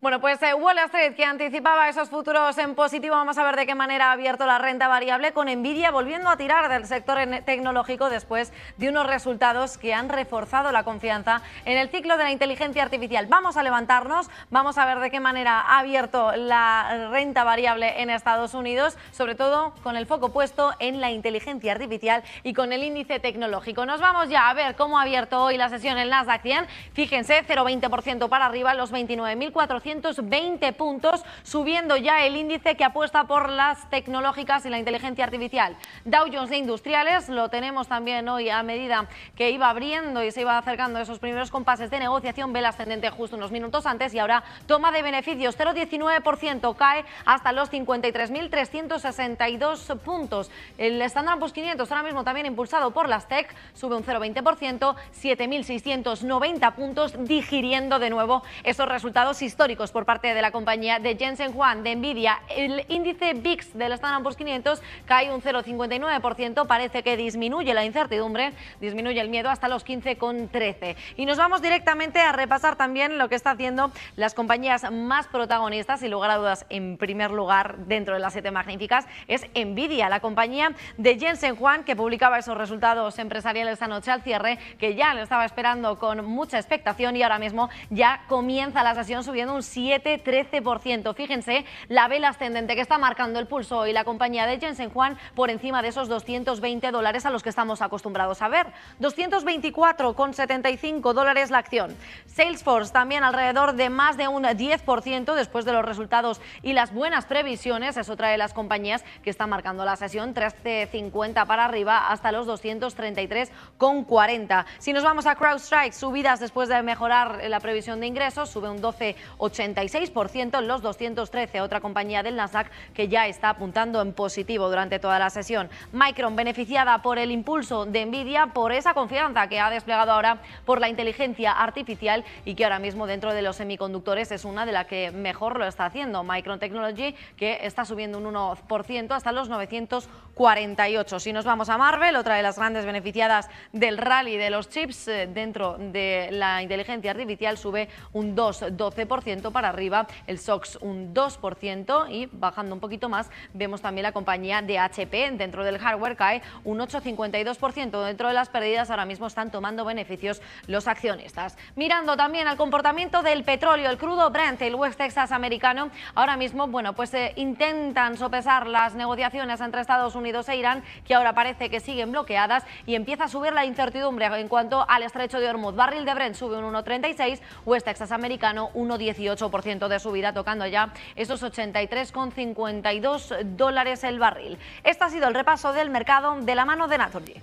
Bueno, pues Wall Street, que anticipaba esos futuros en positivo, vamos a ver de qué manera ha abierto la renta variable, con Nvidia volviendo a tirar del sector tecnológico después de unos resultados que han reforzado la confianza en el ciclo de la inteligencia artificial. Vamos a levantarnos, vamos a ver de qué manera ha abierto la renta variable en Estados Unidos, sobre todo con el foco puesto en la inteligencia artificial y con el índice tecnológico. Nos vamos ya a ver cómo ha abierto hoy la sesión el Nasdaq 100. Fíjense, 0,20% para arriba, los 29.420 puntos, subiendo ya el índice que apuesta por las tecnológicas y la inteligencia artificial. Dow Jones de Industriales lo tenemos también hoy a medida que iba abriendo y se iba acercando a esos primeros compases de negociación, vela ascendente justo unos minutos antes y ahora toma de beneficios, 0,19%, cae hasta los 53.362 puntos. El Standard & Poor's 500 ahora mismo también impulsado por las tech, sube un 0,20%, 7.690 puntos, digiriendo de nuevo esos resultados históricos por parte de la compañía de Jensen Huang, de Nvidia. El índice VIX del Standard & Poor's 500 cae un 0,59%, parece que disminuye la incertidumbre, disminuye el miedo hasta los 15,13. Y nos vamos directamente a repasar también lo que está haciendo las compañías más protagonistas, sin lugar a dudas, en primer lugar dentro de las 7 magníficas, es Nvidia, la compañía de Jensen Huang, que publicaba esos resultados empresariales anoche al cierre, que ya lo estaba esperando con mucha expectación y ahora mismo ya comienza la sesión subiendo un 7,13%. Fíjense la vela ascendente que está marcando el pulso hoy la compañía de Jensen Huang por encima de esos $220 a los que estamos acostumbrados a ver. 224,75 dólares la acción. Salesforce también alrededor de más de un 10% después de los resultados y las buenas previsiones. Es otra de las compañías que está marcando la sesión, 13,50 para arriba hasta los 233,40. Si nos vamos a CrowdStrike, subidas después de mejorar la previsión de ingresos, sube un 12,86% en los 213, otra compañía del Nasdaq que ya está apuntando en positivo durante toda la sesión. Micron, beneficiada por el impulso de Nvidia, por esa confianza que ha desplegado ahora por la inteligencia artificial y que ahora mismo dentro de los semiconductores es una de las que mejor lo está haciendo. Micron Technology, que está subiendo un 1% hasta los 948. Si nos vamos a Marvell, otra de las grandes beneficiadas del rally de los chips dentro de la inteligencia artificial, sube un 2,12% para arriba, el SOX un 2% y bajando un poquito más vemos también la compañía de HP dentro del hardware, cae un 8,52%. Dentro de las pérdidas ahora mismo están tomando beneficios los accionistas. Mirando también al comportamiento del petróleo, el crudo Brent, el West Texas americano, ahora mismo, bueno, pues intentan sopesar las negociaciones entre Estados Unidos e Irán, que ahora parece que siguen bloqueadas y empieza a subir la incertidumbre en cuanto al estrecho de Hormuz. Barril de Brent sube un 1,36, West Texas americano 1,18% de subida, tocando ya esos 83,52 dólares el barril. Este ha sido el repaso del mercado de la mano de Naturgy.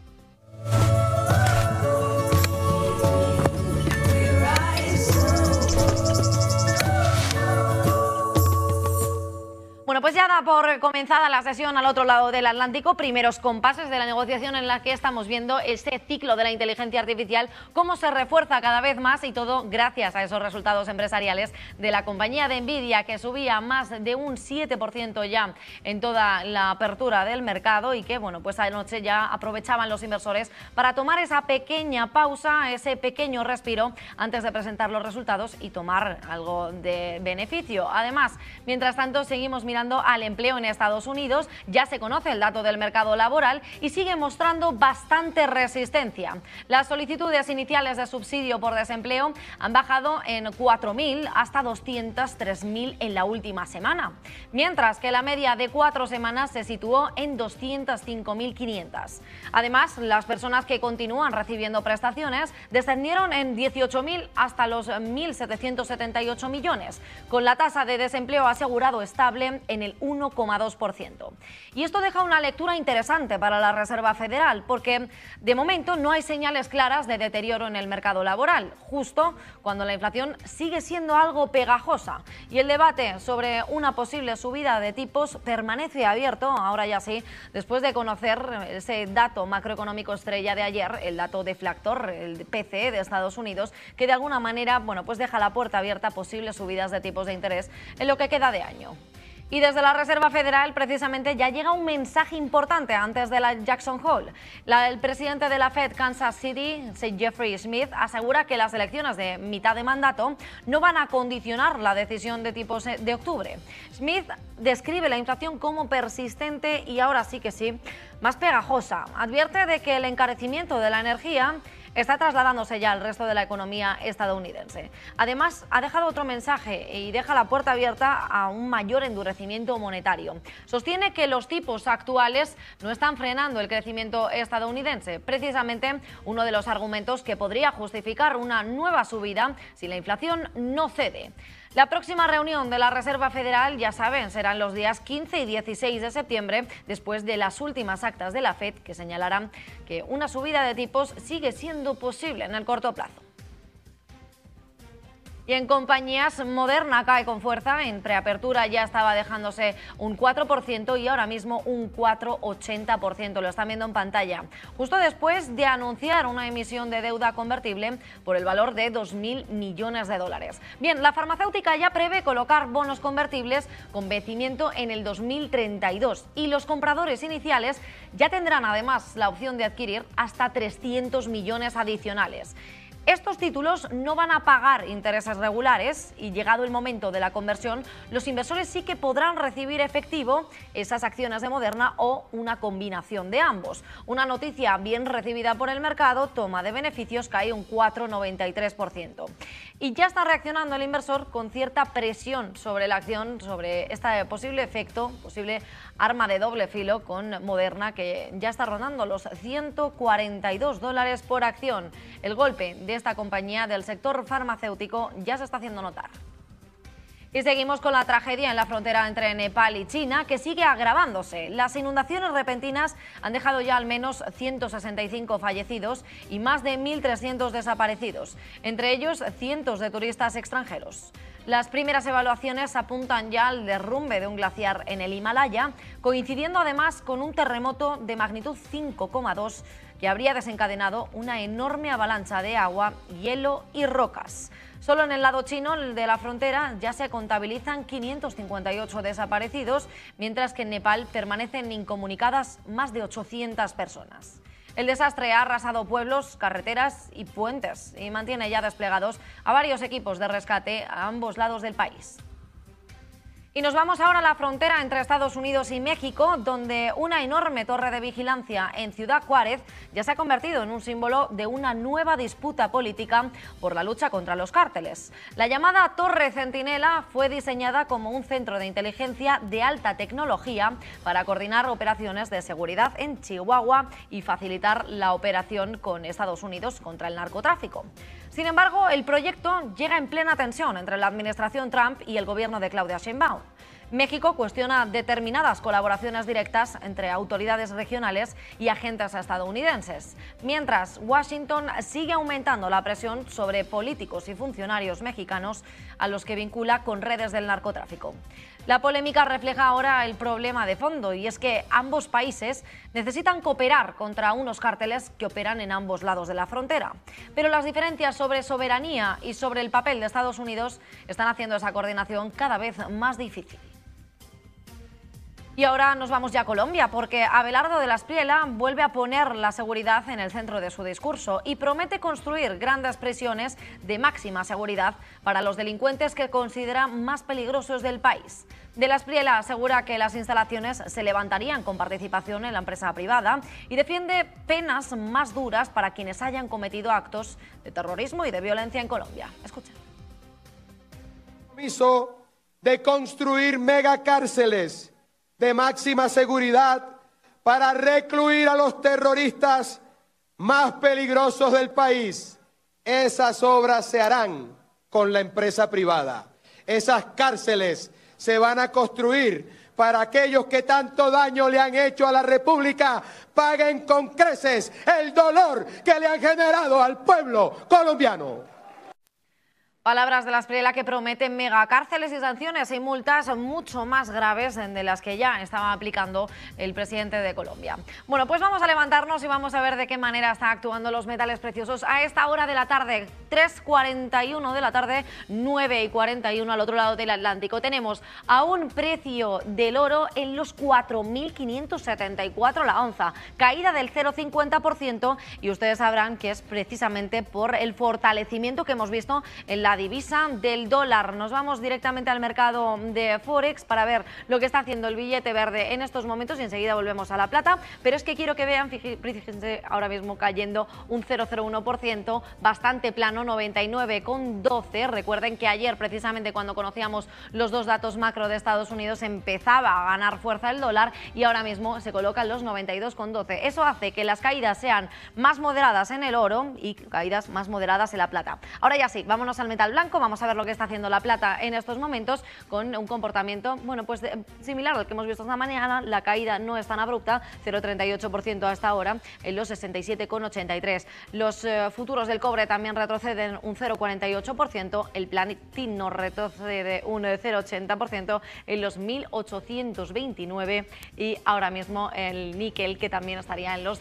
Bueno, pues ya da por comenzada la sesión al otro lado del Atlántico, primeros compases de la negociación en la que estamos viendo este ciclo de la inteligencia artificial, cómo se refuerza cada vez más y todo gracias a esos resultados empresariales de la compañía de Nvidia, que subía más de un 7% ya en toda la apertura del mercado y que, bueno, pues anoche ya aprovechaban los inversores para tomar esa pequeña pausa, ese pequeño respiro antes de presentar los resultados y tomar algo de beneficio. Además, mientras tanto, seguimos mirando al empleo en Estados Unidos. Ya se conoce el dato del mercado laboral y sigue mostrando bastante resistencia. Las solicitudes iniciales de subsidio por desempleo han bajado en 4.000 hasta 203.000 en la última semana, mientras que la media de 4 semanas se situó en 205.500. Además, las personas que continúan recibiendo prestaciones descendieron en 18.000 hasta los 1.778 millones, con la tasa de desempleo asegurado estable en el 1,2%. Y esto deja una lectura interesante para la Reserva Federal, porque de momento no hay señales claras de deterioro en el mercado laboral, justo cuando la inflación sigue siendo algo pegajosa. Y el debate sobre una posible subida de tipos permanece abierto, ahora ya sí, después de conocer ese dato macroeconómico estrella de ayer, el dato deflactor, el PCE de Estados Unidos, que de alguna manera, bueno, pues deja la puerta abierta a posibles subidas de tipos de interés en lo que queda de año. Y desde la Reserva Federal, precisamente, ya llega un mensaje importante antes de la Jackson Hole. El presidente de la Fed Kansas City, Jeffrey Smith, asegura que las elecciones de mitad de mandato no van a condicionar la decisión de tipos de octubre. Smith describe la inflación como persistente y ahora sí que sí, más pegajosa. Advierte de que el encarecimiento de la energía está trasladándose ya al resto de la economía estadounidense. Además, ha dejado otro mensaje y deja la puerta abierta a un mayor endurecimiento monetario. Sostiene que los tipos actuales no están frenando el crecimiento estadounidense, precisamente uno de los argumentos que podría justificar una nueva subida si la inflación no cede. La próxima reunión de la Reserva Federal, ya saben, serán los días 15 y 16 de septiembre, después de las últimas actas de la FED que señalarán que una subida de tipos sigue siendo posible en el corto plazo. Y en compañías, Moderna cae con fuerza. En preapertura ya estaba dejándose un 4% y ahora mismo un 4,80%. Lo están viendo en pantalla. Justo después de anunciar una emisión de deuda convertible por el valor de 2.000 millones de dólares. Bien, la farmacéutica ya prevé colocar bonos convertibles con vencimiento en el 2032 y los compradores iniciales ya tendrán además la opción de adquirir hasta 300 millones adicionales. Estos títulos no van a pagar intereses regulares y, llegado el momento de la conversión, los inversores sí que podrán recibir efectivo esas acciones de Moderna o una combinación de ambos. Una noticia bien recibida por el mercado, toma de beneficios cae un 4,93%. Y ya está reaccionando el inversor con cierta presión sobre la acción, sobre este posible efecto, posible arma de doble filo con Moderna, que ya está rondando los $142 por acción. El golpe de esta compañía del sector farmacéutico ya se está haciendo notar. Y seguimos con la tragedia en la frontera entre Nepal y China, que sigue agravándose. Las inundaciones repentinas han dejado ya al menos 165 fallecidos y más de 1.300 desaparecidos, entre ellos cientos de turistas extranjeros. Las primeras evaluaciones apuntan ya al derrumbe de un glaciar en el Himalaya, coincidiendo además con un terremoto de magnitud 5,2 que habría desencadenado una enorme avalancha de agua, hielo y rocas. Solo en el lado chino de la frontera ya se contabilizan 558 desaparecidos, mientras que en Nepal permanecen incomunicadas más de 800 personas. El desastre ha arrasado pueblos, carreteras y puentes y mantiene ya desplegados a varios equipos de rescate a ambos lados del país. Y nos vamos ahora a la frontera entre Estados Unidos y México, donde una enorme torre de vigilancia en Ciudad Juárez ya se ha convertido en un símbolo de una nueva disputa política por la lucha contra los cárteles. La llamada Torre Centinela fue diseñada como un centro de inteligencia de alta tecnología para coordinar operaciones de seguridad en Chihuahua y facilitar la operación con Estados Unidos contra el narcotráfico. Sin embargo, el proyecto llega en plena tensión entre la administración Trump y el gobierno de Claudia Sheinbaum. México cuestiona determinadas colaboraciones directas entre autoridades regionales y agentes estadounidenses, mientras Washington sigue aumentando la presión sobre políticos y funcionarios mexicanos a los que vincula con redes del narcotráfico. La polémica refleja ahora el problema de fondo, y es que ambos países necesitan cooperar contra unos cárteles que operan en ambos lados de la frontera. Pero las diferencias sobre soberanía y sobre el papel de Estados Unidos están haciendo esa coordinación cada vez más difícil. Y ahora nos vamos ya a Colombia, porque Abelardo de la Espriella vuelve a poner la seguridad en el centro de su discurso y promete construir grandes prisiones de máxima seguridad para los delincuentes que considera más peligrosos del país. De la Espriella asegura que las instalaciones se levantarían con participación en la empresa privada y defiende penas más duras para quienes hayan cometido actos de terrorismo y de violencia en Colombia. Escuchen. Compromiso de construir megacárceles de máxima seguridad para recluir a los terroristas más peligrosos del país. Esas obras se harán con la empresa privada. Esas cárceles se van a construir para aquellos que tanto daño le han hecho a la República, paguen con creces el dolor que le han generado al pueblo colombiano. Palabras de la Espriella que prometen megacárceles y sanciones y multas mucho más graves de las que ya estaba aplicando el presidente de Colombia. Bueno, pues vamos a levantarnos y vamos a ver de qué manera están actuando los metales preciosos a esta hora de la tarde, 3:41 de la tarde, 9:41 al otro lado del Atlántico. Tenemos a un precio del oro en los 4.574 la onza, caída del 0,50%, y ustedes sabrán que es precisamente por el fortalecimiento que hemos visto en la divisa del dólar. Nos vamos directamente al mercado de Forex para ver lo que está haciendo el billete verde en estos momentos y enseguida volvemos a la plata, pero es que quiero que vean, fíjense, ahora mismo cayendo un 0,01%, bastante plano, 99,12. Recuerden que ayer, precisamente cuando conocíamos los dos datos macro de Estados Unidos, empezaba a ganar fuerza el dólar y ahora mismo se coloca en los 92,12. Eso hace que las caídas sean más moderadas en el oro y caídas más moderadas en la plata. Ahora ya sí, vámonos al metal blanco, vamos a ver lo que está haciendo la plata en estos momentos con un comportamiento, bueno, pues similar al que hemos visto esta mañana. La caída no es tan abrupta, 0,38% hasta ahora en los 67,83. Los futuros del cobre también retroceden un 0,48%, el platino retrocede un 0,80% en los 1.829 y ahora mismo el níquel, que también estaría en los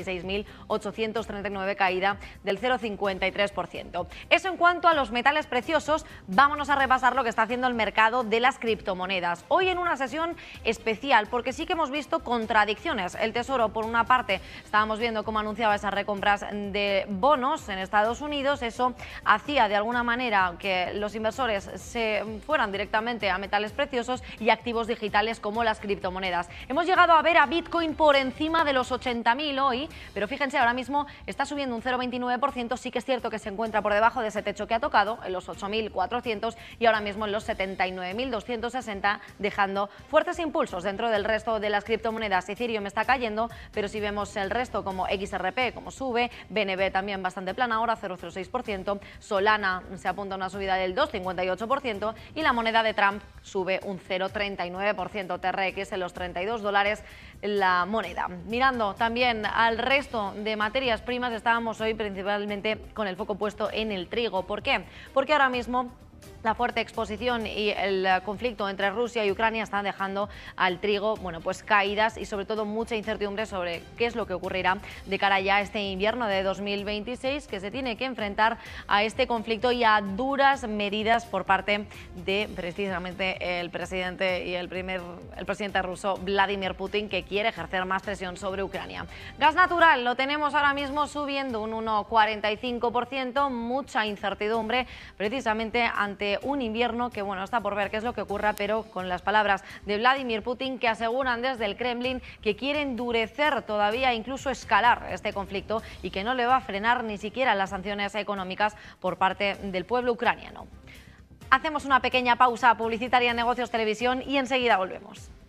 16.839, caída del 0,53%. Eso en cuanto a los metales preciosos. Vámonos a repasar lo que está haciendo el mercado de las criptomonedas. Hoy en una sesión especial, porque sí que hemos visto contradicciones. El Tesoro, por una parte, estábamos viendo cómo anunciaba esas recompras de bonos en Estados Unidos. Eso hacía de alguna manera que los inversores se fueran directamente a metales preciosos y activos digitales como las criptomonedas. Hemos llegado a ver a Bitcoin por encima de los 80.000 hoy, pero fíjense, ahora mismo está subiendo un 0,29%. Sí que es cierto que se encuentra por debajo de ese techo que ha tocado, en los 8.400, y ahora mismo en los 79.260, dejando fuertes impulsos dentro del resto de las criptomonedas. Ethereum está cayendo, pero si vemos el resto, como XRP, como sube, BNB también bastante plana ahora, 0,06%, Solana se apunta a una subida del 2,58% y la moneda de Trump sube un 0,39%, TRX en los $32 la moneda. Mirando también al resto de materias primas, estábamos hoy principalmente con el foco puesto en el trigo. ¿Por qué? Porque ahora mismo la fuerte exposición y el conflicto entre Rusia y Ucrania están dejando al trigo, bueno, pues caídas y sobre todo mucha incertidumbre sobre qué es lo que ocurrirá de cara ya a este invierno de 2026, que se tiene que enfrentar a este conflicto y a duras medidas por parte de precisamente el presidente y el presidente ruso Vladimir Putin, que quiere ejercer más presión sobre Ucrania. Gas natural lo tenemos ahora mismo subiendo un 1,45%, mucha incertidumbre precisamente ante un invierno que, bueno, está por ver qué es lo que ocurra, pero con las palabras de Vladimir Putin, que aseguran desde el Kremlin que quiere endurecer todavía, incluso escalar este conflicto, y que no le va a frenar ni siquiera las sanciones económicas por parte del pueblo ucraniano. Hacemos una pequeña pausa publicitaria en Negocios Televisión y enseguida volvemos.